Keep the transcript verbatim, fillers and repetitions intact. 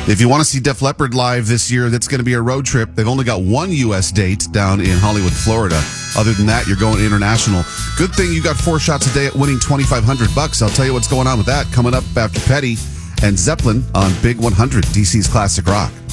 If you want to see Def Leppard live this year, that's going to be a road trip. They've only got one U S date down in Hollywood, Florida. Other than that, you're going international. Good thing you got four shots a day at winning twenty-five hundred bucks. I'll tell you what's going on with that coming up after Petty and Zeppelin on Big one hundred, D C's Classic Rock.